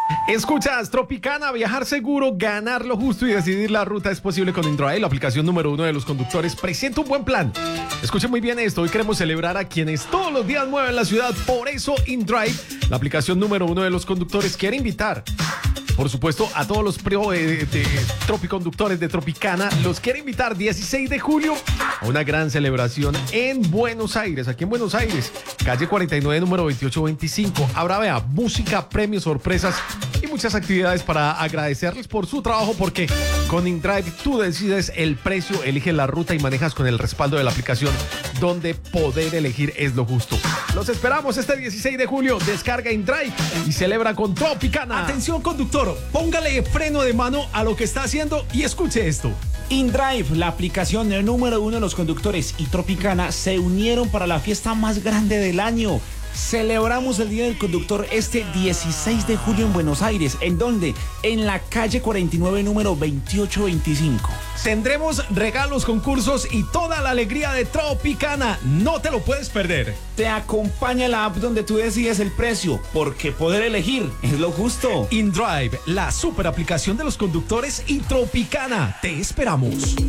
Escuchas Tropicana, viajar seguro, ganar lo justo y decidir la ruta es posible con InDrive, la aplicación número 1 de los conductores. Presenta un buen plan. Escuchen muy bien esto, hoy queremos celebrar a quienes todos los días mueven la ciudad. Por eso InDrive, la aplicación número 1 de los conductores, quiere invitar, por supuesto, a todos los tropiconductores de Tropicana. Los quiere invitar 16 de julio a una gran celebración en Buenos Aires, aquí en Buenos Aires, calle 49, número 2825. Habrá, vea, música, premios, sorpresas y muchas actividades para agradecerles por su trabajo, porque con InDrive tú decides el precio, eliges la ruta y manejas con el respaldo de la aplicación, donde poder elegir es lo justo. Los esperamos este 16 de julio. Descarga InDrive y celebra con Tropicana. Atención, conductor, póngale freno de mano a lo que está haciendo y escuche esto. InDrive, la aplicación número 1 de los conductores, y Tropicana se unieron para la fiesta más grande del año. Celebramos el Día del Conductor este 16 de julio en Buenos Aires. ¿En dónde? En la calle 49, número 2825. Tendremos regalos, concursos y toda la alegría de Tropicana. No te lo puedes perder. Te acompaña la app donde tú decides el precio, porque poder elegir es lo justo. InDrive, la super aplicación de los conductores, y Tropicana. Te esperamos.